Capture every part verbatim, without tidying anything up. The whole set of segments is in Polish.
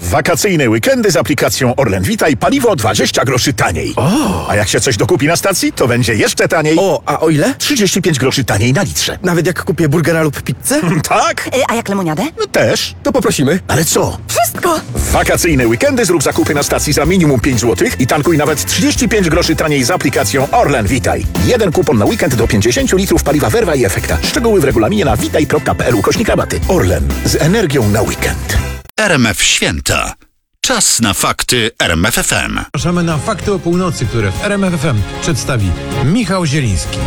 Wakacyjne weekendy z aplikacją Orlen Witaj, paliwo dwadzieścia groszy taniej. O! A jak się coś dokupi na stacji, to będzie jeszcze taniej. O, a o ile? trzydzieści pięć groszy taniej na litrze. Nawet jak kupię burgera lub pizzę? Tak? Y, A jak lemoniadę? No też. To poprosimy. Ale co? Wszystko! W wakacyjne weekendy zrób zakupy na stacji za minimum pięć złotych i tankuj nawet trzydzieści pięć groszy taniej z aplikacją Orlen Witaj. Jeden kupon na weekend do pięćdziesiąt litrów paliwa Verva i Efekta. Szczegóły w regulaminie na witaj kropka p l ukośnik rabaty. Orlen. Z energią na weekend. R M F Święta. Czas na fakty R M F F M. Zapraszamy na Fakty o Północy, które w R M F F M przedstawi Michał Zieliński.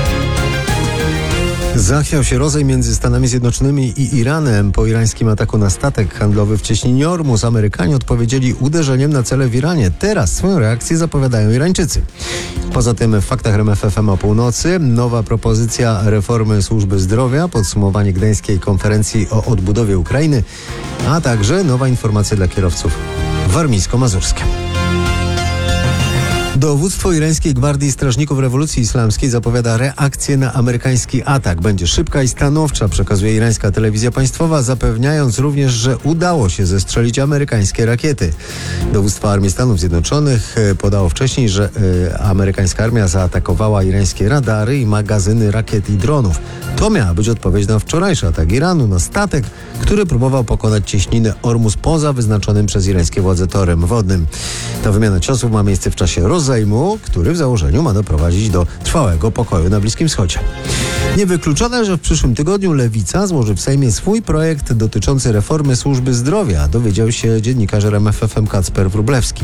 Zachwiał się rozejm między Stanami Zjednoczonymi i Iranem po irańskim ataku na statek handlowy w cieśninie Ormus. Amerykanie odpowiedzieli uderzeniem na cele w Iranie. Teraz swoją reakcję zapowiadają Irańczycy. Poza tym w faktach R M F F M o północy nowa propozycja reformy służby zdrowia, podsumowanie gdańskiej konferencji o odbudowie Ukrainy, a także nowa informacja dla kierowców warmińsko-mazurskie. Dowództwo irańskiej Gwardii Strażników Rewolucji Islamskiej zapowiada reakcję na amerykański atak. Będzie szybka i stanowcza, przekazuje irańska telewizja państwowa, zapewniając również, że udało się zestrzelić amerykańskie rakiety. Dowództwo Armii Stanów Zjednoczonych podało wcześniej, że y, amerykańska armia zaatakowała irańskie radary i magazyny rakiet i dronów. To miała być odpowiedź na wczorajszy atak Iranu na statek, który próbował pokonać cieśninę Ormus poza wyznaczonym przez irańskie władze torem wodnym. Ta wymiana ciosów ma miejsce w czasie rozejmu, który w założeniu ma doprowadzić do trwałego pokoju na Bliskim Wschodzie. Niewykluczone, że w przyszłym tygodniu Lewica złoży w Sejmie swój projekt dotyczący reformy służby zdrowia, dowiedział się dziennikarz R M F F M Kacper Wróblewski.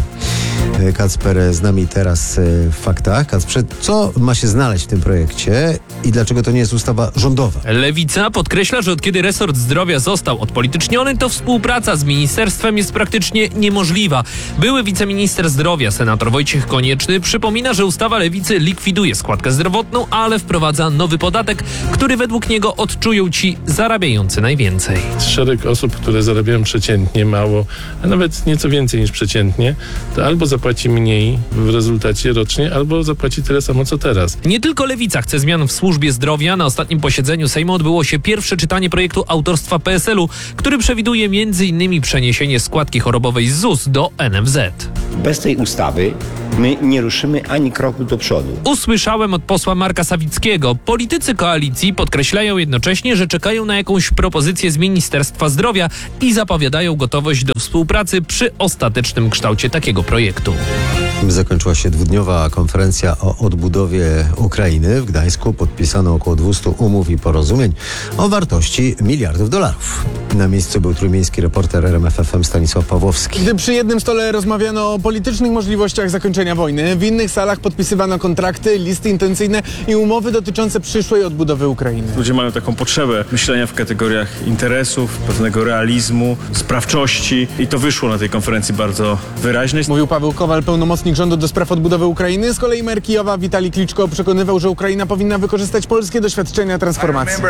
Kacper z nami teraz w faktach. Kacprze, co ma się znaleźć w tym projekcie i dlaczego to nie jest ustawa rządowa? Lewica podkreśla, że od kiedy resort zdrowia został odpolityczniony, to współpraca z ministerstwem jest praktycznie niemożliwa. Były wiceminister zdrowia, senator Wojciech Konieczny, przypomina, że ustawa Lewicy likwiduje składkę zdrowotną, ale wprowadza nowy podatek, który według niego odczują ci zarabiający najwięcej. Szereg osób, które zarabiają przeciętnie mało, a nawet nieco więcej niż przeciętnie, to albo zapłaci mniej w rezultacie rocznie, albo zapłaci tyle samo co teraz. Nie tylko Lewica chce zmian w służbie zdrowia. Na ostatnim posiedzeniu Sejmu odbyło się pierwsze czytanie projektu autorstwa P S L u, który przewiduje między innymi przeniesienie składki chorobowej z Z U S do N F Z. Bez tej ustawy my nie ruszymy ani kroku do przodu. Usłyszałem od posła Marka Sawickiego. Politycy koalicji podkreślają jednocześnie, że czekają na jakąś propozycję z Ministerstwa Zdrowia i zapowiadają gotowość do współpracy przy ostatecznym kształcie takiego projektu. Zakończyła się dwudniowa konferencja o odbudowie Ukrainy. W Gdańsku podpisano około dwieście umów i porozumień o wartości miliardów dolarów. Na miejscu był trójmiejski reporter R M F F M Stanisław Pawłowski. Gdy przy jednym stole rozmawiano o politycznych możliwościach zakończenia wojny, w innych salach podpisywano kontrakty, listy intencyjne i umowy dotyczące przyszłej odbudowy Ukrainy. Ludzie mają taką potrzebę myślenia w kategoriach interesów, pewnego realizmu, sprawczości i to wyszło na tej konferencji bardzo wyraźnie. Mówił Paweł Kowal, pełnomocnik rządu do spraw odbudowy Ukrainy. Z kolei mer Kijowa Witalij Kliczko przekonywał, że Ukraina powinna wykorzystać polskie doświadczenia transformacji.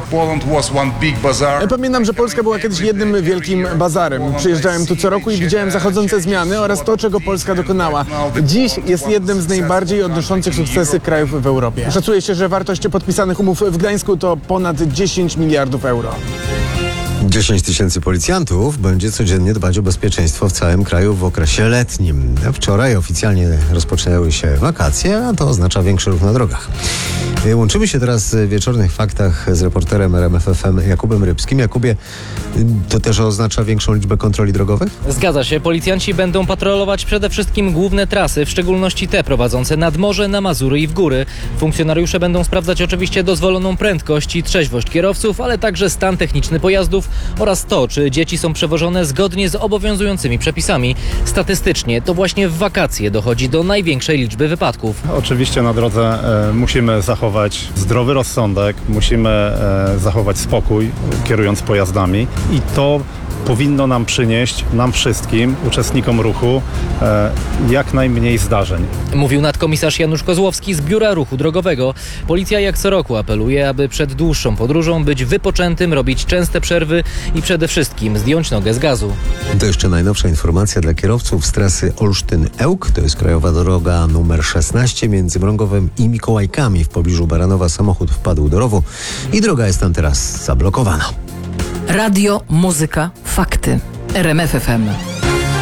Pamiętam, że Polska była kiedyś jednym wielkim bazarem. Przyjeżdżałem tu co roku i widziałem zachodzące zmiany oraz to, czego Polska dokonała. Dziś jest jednym z najbardziej odnoszących sukcesy krajów w Europie. Szacuje się, że wartość podpisanych umów w Gdańsku to ponad dziesięć miliardów euro. dziesięć tysięcy policjantów będzie codziennie dbać o bezpieczeństwo w całym kraju w okresie letnim. Wczoraj oficjalnie rozpoczęły się wakacje, a to oznacza większy ruch na drogach. Łączymy się teraz w wieczornych faktach z reporterem R M F F M Jakubem Rybskim. Jakubie, to też oznacza większą liczbę kontroli drogowych? Zgadza się. Policjanci będą patrolować przede wszystkim główne trasy, w szczególności te prowadzące nad morze, na Mazury i w góry. Funkcjonariusze będą sprawdzać oczywiście dozwoloną prędkość i trzeźwość kierowców, ale także stan techniczny pojazdów oraz to, czy dzieci są przewożone zgodnie z obowiązującymi przepisami. Statystycznie to właśnie w wakacje dochodzi do największej liczby wypadków. Oczywiście na drodze e, musimy zachować zdrowy rozsądek, musimy e, zachować spokój, kierując pojazdami i to powinno nam przynieść, nam wszystkim, uczestnikom ruchu, e, jak najmniej zdarzeń. Mówił nadkomisarz Janusz Kozłowski z Biura Ruchu Drogowego. Policja jak co roku apeluje, aby przed dłuższą podróżą być wypoczętym, robić częste przerwy i przede wszystkim zdjąć nogę z gazu. To jeszcze najnowsza informacja dla kierowców z trasy Olsztyn-Ełk. To jest krajowa droga numer szesnaście między Mrągowem i Mikołajkami. W pobliżu Baranowa samochód wpadł do rowu i droga jest tam teraz zablokowana. Radio, muzyka, fakty. R M F F M.